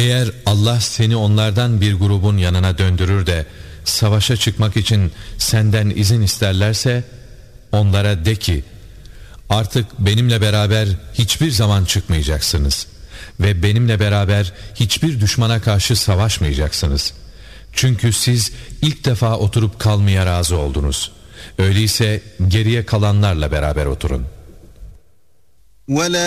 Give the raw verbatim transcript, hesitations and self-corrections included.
Eğer Allah seni onlardan bir grubun yanına döndürür de savaşa çıkmak için senden izin isterlerse onlara de ki, artık benimle beraber hiçbir zaman çıkmayacaksınız ve benimle beraber hiçbir düşmana karşı savaşmayacaksınız. Çünkü siz ilk defa oturup kalmaya razı oldunuz. Öyleyse geriye kalanlarla beraber oturun.